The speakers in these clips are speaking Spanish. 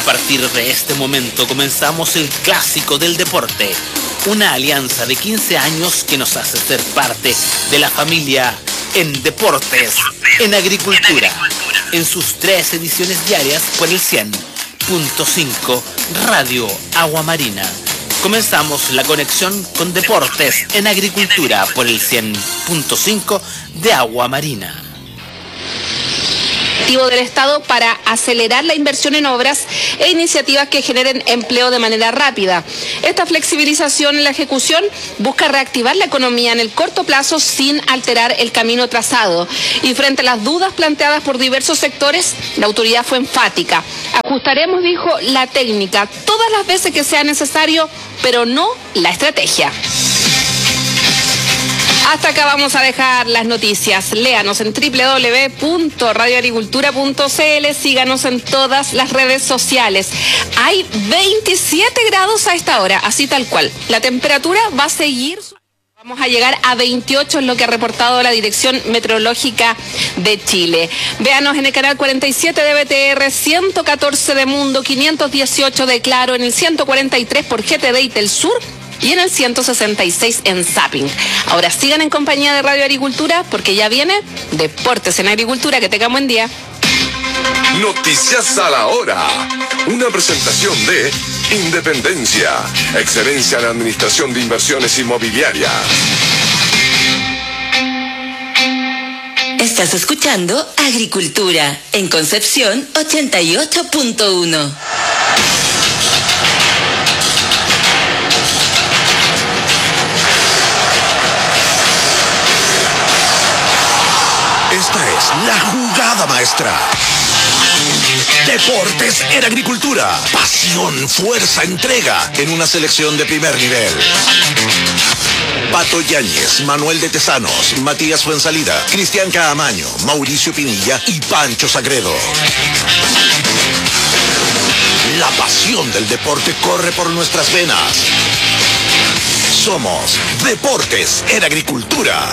partir de este momento comenzamos el clásico del deporte, una alianza de 15 años que nos hace ser parte de la familia en deportes, en agricultura, en sus 3 ediciones diarias por el 100.5 Radio Agua Marina. Comenzamos la conexión con deportes en agricultura por el 100.5 de Agua Marina. Del Estado para acelerar la inversión en obras e iniciativas que generen empleo de manera rápida. Esta flexibilización en la ejecución busca reactivar la economía en el corto plazo sin alterar el camino trazado. Y frente a las dudas planteadas por diversos sectores, la autoridad fue enfática. Ajustaremos, dijo, la técnica todas las veces que sea necesario, pero no la estrategia. Hasta acá vamos a dejar las noticias. Léanos en www.radioagricultura.cl, síganos en todas las redes sociales. Hay 27 grados a esta hora, así tal cual. La temperatura va a seguir. Vamos a llegar a 28, es lo que ha reportado la Dirección Meteorológica de Chile. Véanos en el canal 47 de BTR, 114 de Mundo, 518 de Claro, en el 143 por GTD y Telsur, y en el 166 en Zapping. Ahora sigan en compañía de Radio Agricultura porque ya viene Deportes en Agricultura. Que tengan buen día. Noticias a la hora. Una presentación de Independencia, excelencia en la administración de inversiones inmobiliarias. Estás escuchando Agricultura en Concepción 88.1. Esta es la jugada maestra. Deportes en Agricultura. Pasión, fuerza, entrega en una selección de primer nivel. Pato Yáñez, Manuel de Tesanos, Matías Fuensalida, Cristian Caamaño, Mauricio Pinilla y Pancho Sagredo. La pasión del deporte corre por nuestras venas. Somos Deportes en Agricultura.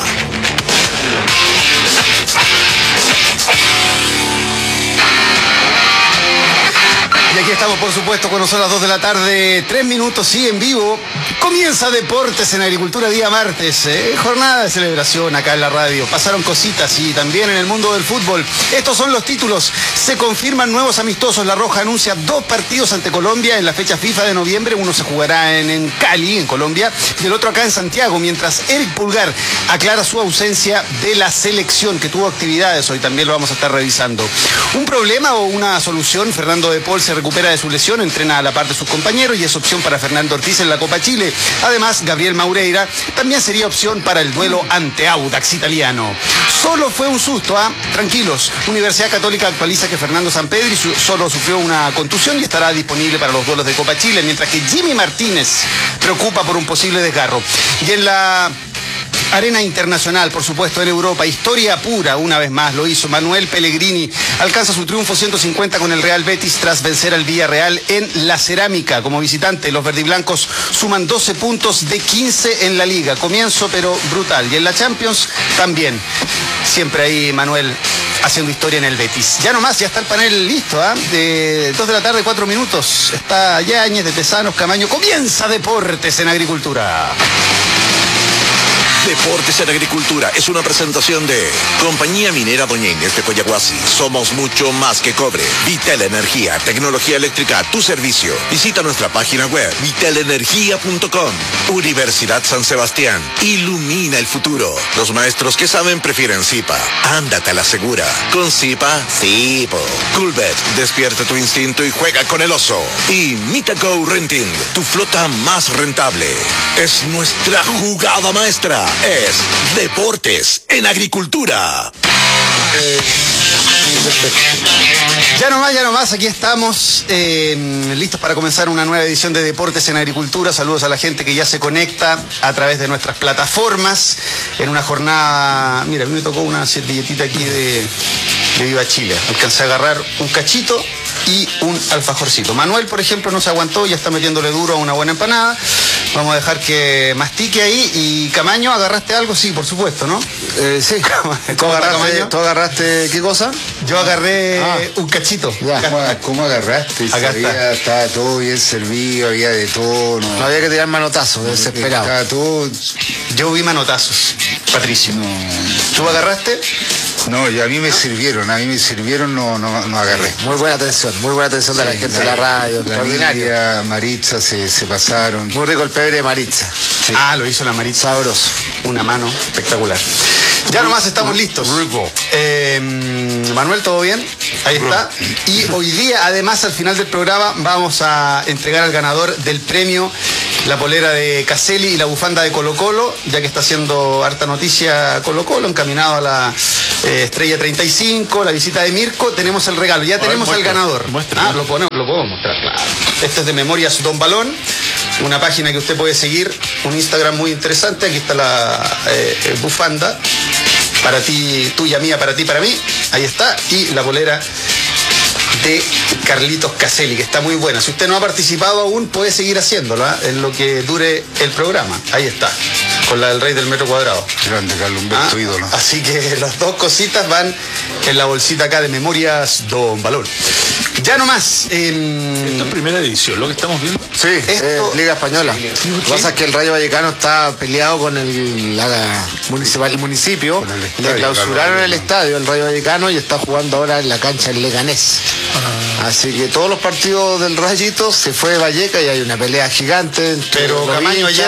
Y aquí estamos, por supuesto, cuando son las 2 de la tarde, 3 minutos, sí, en vivo. Comienza Deportes en Agricultura, día martes, jornada de celebración acá en la radio. Pasaron cositas y también en el mundo del fútbol. Estos son los títulos. Se confirman nuevos amistosos. La Roja anuncia 2 partidos ante Colombia en la fecha FIFA de noviembre. Uno se jugará en Cali, en Colombia, y el otro acá en Santiago, mientras Eric Pulgar aclara su ausencia de la selección, que tuvo actividades hoy. También lo vamos a estar revisando. ¿Un problema o una solución? Fernando de Paul se recupera de su lesión, entrena a la par de sus compañeros y es opción para Fernando Ortiz en la Copa Chile. Además, Gabriel Maureira también sería opción para el duelo ante Audax italiano. Solo fue un susto, tranquilos. Universidad Católica actualiza que Fernando Sampedri solo sufrió una contusión y estará disponible para los duelos de Copa Chile, mientras que Jimmy Martínez preocupa por un posible desgarro. Y en la arena internacional, por supuesto, en Europa, historia pura, una vez más lo hizo Manuel Pellegrini. Alcanza su triunfo 150 con el Real Betis tras vencer al Villarreal en la Cerámica. Como visitante, los verdiblancos suman 12 puntos de 15 en la Liga. Comienzo, pero brutal. Y en la Champions, también. Siempre ahí, Manuel, haciendo historia en el Betis. Ya nomás, ya está el panel listo, de 2 de la tarde, 4 minutos. Está Yáñez, de Tesanos, Camaño. Comienza Deportes en Agricultura. Deportes en Agricultura es una presentación de Compañía Minera Doña Inés de Coyahuasi. Somos mucho más que cobre. Vitel Energía, tecnología eléctrica a tu servicio. Visita nuestra página web vitelenergia.com. Universidad San Sebastián. Ilumina el futuro. Los maestros que saben prefieren Zipa. Ándate a la segura. Con Zipa, sí, po. Coolbet, despierta tu instinto y juega con el oso. Y Mitaco Renting, tu flota más rentable. Es nuestra jugada maestra. Es Deportes en Agricultura. Ya nomás, aquí estamos listos para comenzar una nueva edición de Deportes en Agricultura. Saludos a la gente que ya se conecta a través de nuestras plataformas en una jornada. Mira, a mí me tocó una servilletita aquí de Viva Chile. Alcancé a agarrar un cachito y un alfajorcito. Manuel, por ejemplo, no se aguantó, ya está metiéndole duro a una buena empanada. Vamos a dejar que mastique ahí. Y Camaño, ¿agarraste algo? Sí, por supuesto, ¿no? Sí. ¿Tú agarraste qué cosa? Yo agarré un cachito. ¿Cómo agarraste? Acá estaba todo bien servido, había de todo. No había que tirar manotazos, desesperado. Estaba todo... Yo vi manotazos, Patricio. ¿Tú agarraste? No, a mí me sirvieron, no agarré. Muy buena atención de la gente de la radio, extraordinaria. Maritza se pasaron. Muy rico el pebre de Maritza. Sí. Lo hizo la Maritza. Sabroso. Una mano espectacular. Ya nomás estamos listos. Rico. Manuel, ¿todo bien? Ahí está. Y hoy día, además, al final del programa, vamos a entregar al ganador del premio la polera de Caselli y la bufanda de Colo Colo, ya que está haciendo harta noticia Colo Colo, encaminado a la Estrella 35, la visita de Mirko. Tenemos el regalo, ya tenemos al ganador. Lo podemos mostrar, claro. Este es de Memorias Don Balón, una página que usted puede seguir, un Instagram muy interesante. Aquí está la bufanda, para ti, tuya, mía, para ti, para mí. Ahí está. Y la polera de Carlitos Caselli, que está muy buena. Si usted no ha participado aún, puede seguir haciéndolo, en lo que dure el programa. Ahí está, con la del Rey del Metro Cuadrado. Grande, Carlos Humberto, ídolo. Así que las dos cositas van en la bolsita acá de Memorias Don Balón. Ya nomás. Esto es primera edición, lo que estamos viendo. Sí, Liga Española. Lo que pasa es que el Rayo Vallecano está peleado con el municipio. Le clausuraron el estadio, el Rayo Vallecano, y está jugando ahora en la cancha el Leganés. Así que todos los partidos del Rayito se fue de Valleca y hay una pelea gigante. Pero Camaño, ayer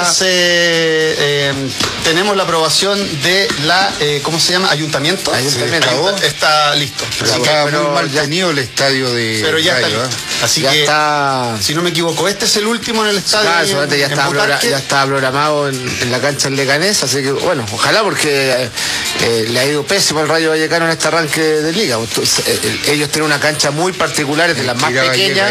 tenemos la aprobación de la, ¿cómo se llama? Ayuntamiento. Está listo. Estaba muy mal tenido el estadio de... Pero ya Rayo, está listo. Así ya que, está... si no me equivoco, este es el último en el estadio. Claro, ya está programado en la cancha del Leganés, así que bueno, ojalá, porque le ha ido pésimo al Rayo Vallecano en este arranque de liga. Ellos tienen una cancha muy particular, es de las más pequeñas.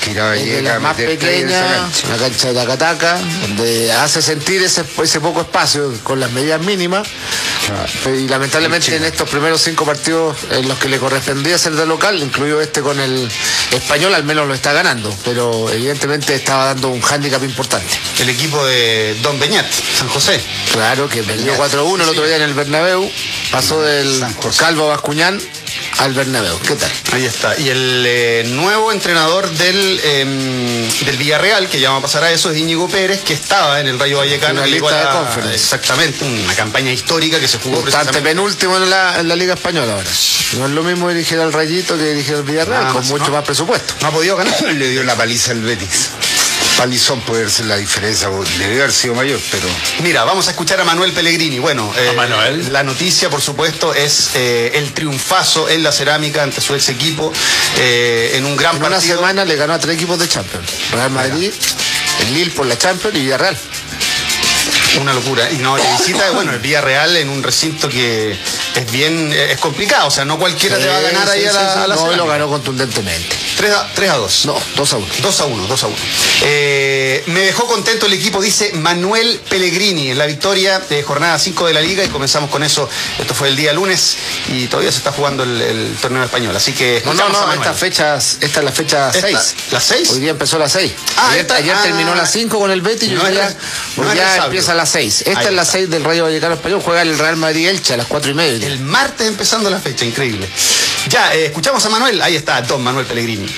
Una cancha de tacataca, donde hace sentir ese poco espacio con las medidas mínimas. Y lamentablemente en estos primeros 5 partidos en los que le correspondía ser de local, incluido este con el Español, al menos lo está ganando, pero evidentemente estaba dando un hándicap importante. El equipo de Don Beñat, San José. Claro, que perdió 4-1 el otro día en el Bernabéu, pasó del Calvo Bascuñán al Bernabéu. ¿Qué tal? Ahí está. Y el nuevo entrenador del Villarreal, que ya vamos a pasar a eso, es Íñigo Pérez, que estaba en el Rayo Vallecano. Exactamente, una campaña histórica que se jugó precisamente penúltimo en la Liga Española ahora. No es lo mismo dirigir al Rayito que dirigir al Villarreal, con mucho más presupuesto. No ha podido ganar. Le dio la paliza al Betis. Palizón puede ser la diferencia, debe haber sido mayor, pero... Mira, vamos a escuchar a Manuel Pellegrini. Bueno, Manuel. La noticia, por supuesto, es el triunfazo en la cerámica ante su ex equipo, en un gran partido. Una semana le ganó a 3 equipos de Champions: Real Madrid, el Lille por la Champions y Villarreal. Una locura. Y no, la visita, bueno, el Villarreal en un recinto que es complicado, o sea, no cualquiera te va a ganar ahí a la No, lo ganó contundentemente. 3-2. No, 2-1. 2-1. Me dejó contento el equipo, dice Manuel Pellegrini, en la victoria de jornada 5 de la Liga, y comenzamos con eso. Esto fue el día lunes y todavía se está jugando el torneo español, así que... No, esta es la fecha 6. ¿La 6? Hoy día empezó la 6. Ayer terminó la 5 con el Betis y hoy ya empieza la 6. Esta es la 6 del Rayo Vallecano Español. Juega el Real Madrid Elche a las 4:30. El martes empezando la fecha, increíble. Ya, escuchamos a Manuel. Ahí está, don Manuel Pellegrini.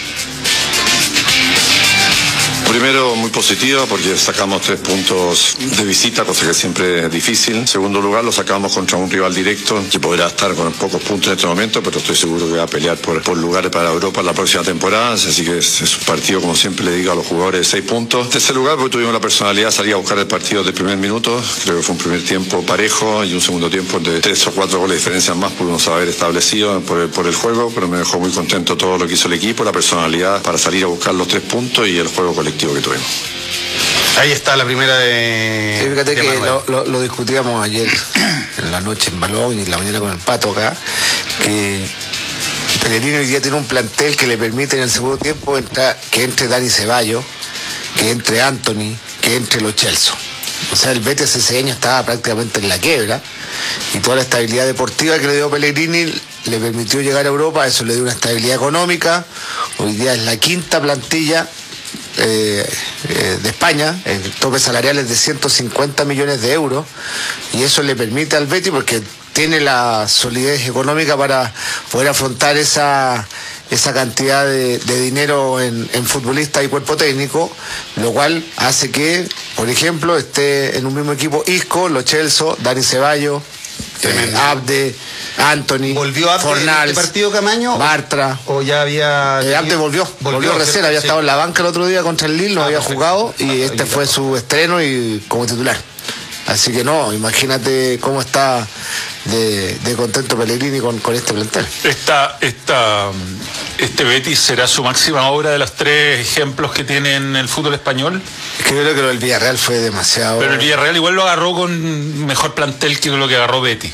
Primero, muy positiva porque sacamos 3 puntos de visita, cosa que siempre es difícil. En segundo lugar, lo sacamos contra un rival directo que podrá estar con pocos puntos en este momento, pero estoy seguro que va a pelear por lugares para Europa en la próxima temporada. Así que es un partido, como siempre le digo a los jugadores, de 6 puntos. En tercer lugar, porque tuvimos la personalidad de salir a buscar el partido del primer minuto. Creo que fue un primer tiempo parejo y un segundo tiempo de 3 o 4 goles de diferencia más pudimos haber establecido por el juego, pero me dejó muy contento todo lo que hizo el equipo, la personalidad para salir a buscar los 3 puntos y el juego colectivo que tuvimos. Ahí está la primera de... Sí, fíjate que lo discutíamos ayer en la noche en Balón y en la mañana con el Pato acá, que Pellegrini hoy día tiene un plantel que le permite en el segundo tiempo que entre Dani Ceballos, que entre Anthony, que entre Lo Celso. O sea, el Betis ese año estaba prácticamente en la quiebra y toda la estabilidad deportiva que le dio Pellegrini le permitió llegar a Europa. Eso le dio una estabilidad económica. Hoy día es la 5ª plantilla de España, el tope salarial es de 150 millones de euros, y eso le permite al Betis, porque tiene la solidez económica para poder afrontar esa cantidad de dinero en futbolistas y cuerpo técnico, lo cual hace que, por ejemplo, esté en un mismo equipo Isco, Lo Celso, Dani Ceballos, Abde, Anthony, ¿Volvió Abde Fornals, en este partido, Camaño? Bartra. ¿O ya había...? Abde volvió recién, había estado en la banca el otro día contra el Lille, no había jugado, y este fue su estreno y como titular. Así que no, imagínate cómo está de contento Pellegrini con este plantel. ¿Este Betis será su máxima obra de los 3 ejemplos que tiene en el fútbol español? Es que yo creo que lo del Villarreal fue demasiado... Pero el Villarreal igual lo agarró con mejor plantel que lo que agarró Betis.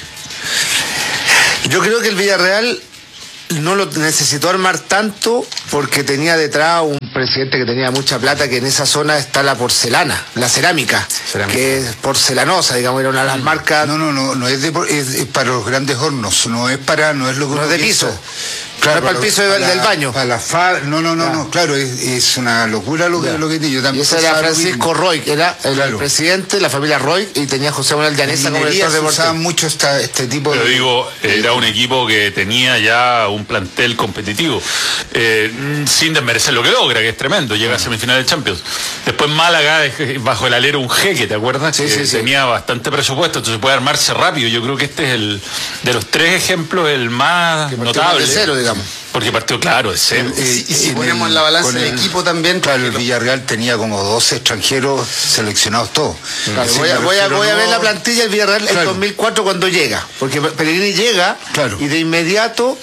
Yo creo que el Villarreal no lo necesitó armar tanto porque tenía detrás un presidente que tenía mucha plata, que en esa zona está la porcelana, la cerámica. Que es porcelanosa, digamos, era una de las marcas. No es para los grandes hornos, no es lo que no es de piso. Claro, para el piso del baño. Para no, claro, es una locura lo que tiene. Yo también. Y ese era Francisco Roy, que era el presidente, la familia Roy, y tenía José Manuel Llaneza como director de usaban mucho este tipo de... Pero digo, era un equipo que tenía ya un plantel competitivo, sin desmerecer lo que logra, que es tremendo, llega a semifinal de Champions. Después Málaga, bajo el alero un jeque, ¿te acuerdas? Sí. Tenía bastante presupuesto, entonces puede armarse rápido. Yo creo que este es de los 3 ejemplos, el más notable. De cero, digamos. Porque partió, claro, de cero. Y si ponemos en la balanza el equipo también... Claro, el Villarreal tenía como 12 extranjeros seleccionados todos. Claro, voy a ver la plantilla del Villarreal en 2004 cuando llega. Porque Pellegrini llega y de inmediato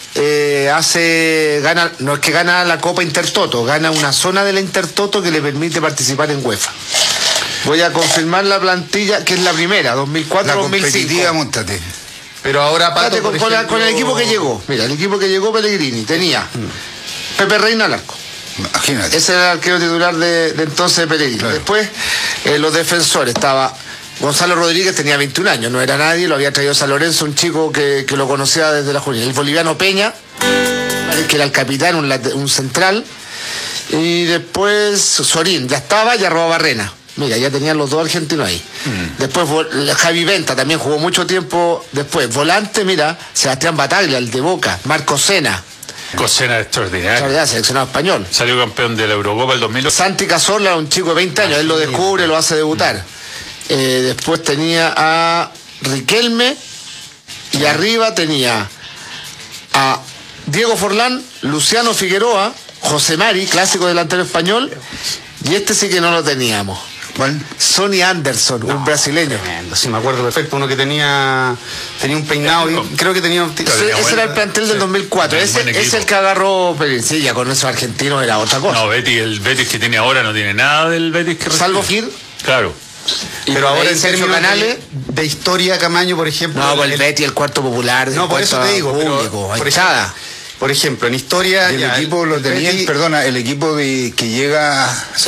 gana, no es que gana la Copa Intertoto, gana una zona de la Intertoto que le permite participar en UEFA. Voy a confirmar la plantilla, que es la primera, 2004-2005. Móntate. Pero ahora Pato, con el equipo que llegó. Mira, el equipo que llegó Pellegrini tenía Pepe Reina al arco. Imagínate. Ese era el arquero titular de entonces de Pellegrini. Claro. Después, los defensores, estaba Gonzalo Rodríguez, tenía 21 años, no era nadie, lo había traído San Lorenzo, un chico que lo conocía desde la juvenil. El boliviano Peña, que era el capitán, un central. Y después Sorín, ya estaba, ya robaba Barrena. Mira, ya tenían los 2 argentinos ahí. Después Javi Venta también jugó mucho tiempo después. Volante, mira, Sebastián Bataglia, el de Boca. Marco Sena. Cosena extraordinario. Seleccionado español. Salió campeón de la Eurocopa el 2008. Santi Cazorla, un chico de 20 años. Él lo descubre, lo hace debutar. Después tenía a Riquelme. Y arriba tenía a Diego Forlán, Luciano Figueroa, José Mari, clásico delantero español. Y este sí que no lo teníamos. ¿Cuál? Sonny Anderson, un brasileño. Tremendo, sí, me acuerdo perfecto. Uno que tenía un peinado y creo que tenía un... Ese era el plantel del 2004. Ese es el que agarró... Sí, ya con esos argentinos era otra cosa. No, el Betis que tiene ahora no tiene nada del Betis que salvo Gir. Claro. Pero ahora en términos de historia, Camaño, por ejemplo... No, el Betis, el cuarto popular. No, por eso te digo. Público, por ejemplo, en historia... El equipo lo tenían, el equipo que llega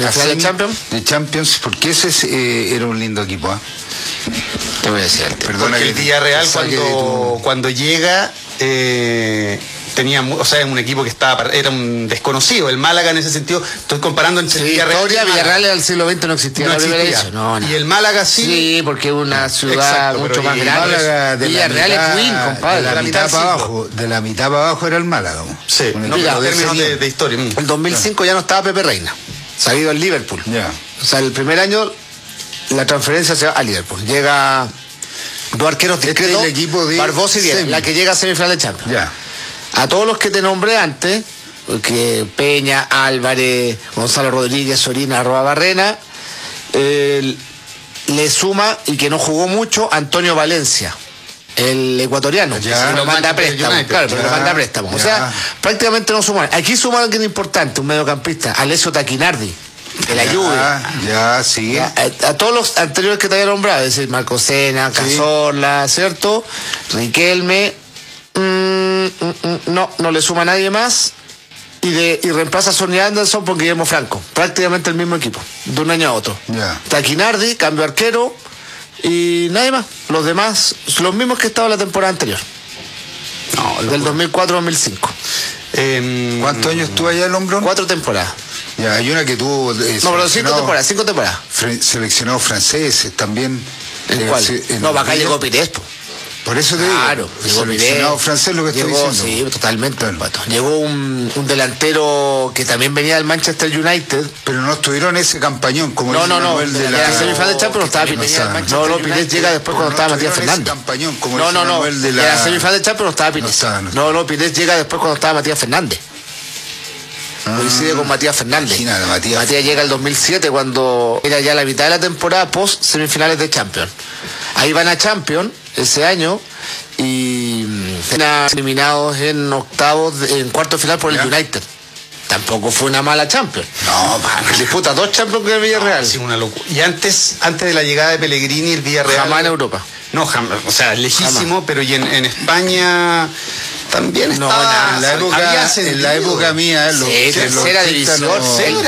de Champions, porque ese era un lindo equipo. Te voy a decir. Porque el Villarreal cuando llega... tenía, o sea, un equipo que era un desconocido. El Málaga en ese sentido, estoy comparando entre Villarreal del siglo XX no existía. No. Y el Málaga sí. Sí, porque es una ciudad mucho más grande. Villarreal es Queen, compadre. De la mitad para abajo era el Málaga. Sí, en términos de historia. El 2005 ya no estaba Pepe Reina. Se ha ido al Liverpool. O sea, el primer año la transferencia se va a Liverpool. Llega 2 arqueros discretos, el equipo de Barbosa y Díaz, la que llega a semifinal de Champions. A todos los que te nombré antes, que Peña, Álvarez, Gonzalo Rodríguez, Sorina, Barrena, le suma, y que no jugó mucho, Antonio Valencia, el ecuatoriano, que lo manda a préstamo. Claro, pero lo manda a préstamo. O sea, prácticamente no sumaron. Aquí suma alguien importante, un mediocampista, Alessio Taquinardi, de la Juve. Sí. A todos los anteriores que te había nombrado, es decir, Marco Sena, Cazorla, ¿cierto? Riquelme. No le suma a nadie más, y reemplaza a Sonny Anderson por Guillermo Franco, prácticamente el mismo equipo, de un año a otro. Taquinardi, cambio arquero, y nadie más. Los demás, los mismos que estaban la temporada anterior, del 2004-2005. ¿Cuántos años estuvo allá el Hombrón? 4 temporadas. Ya, hay una que tuvo... No, pero 5 temporadas. Seleccionados franceses también. ¿En cuál? No, acá llegó Pires. Por eso te digo. Claro, el seleccionado francés lo que estoy diciendo. Sí, totalmente. Claro. Llegó un delantero que también venía del Manchester United. Pero no estuvieron en ese campañón como No, de la semifinal de Champions no estaba Pires. No, Pires llega después cuando estaba Matías Fernández. De la semifinal de Champions no estaba Pires. No, Pires llega después cuando estaba Matías Fernández. Coincide con Matías Fernández. Matías llega el 2007 cuando era ya la mitad de la temporada post semifinales de Champions. Ahí van a Champions ese año y eliminados en octavos, en cuarto final por el United. Tampoco fue una mala Champions. No, disputa 2 Champions con el Villarreal. Sí, una locura. Y antes de la llegada de Pellegrini, el Villarreal... Jamás en Europa. No, jamás. O sea, lejísimo, jamás. Pero y en España... También estaba en la época mía, tercera división,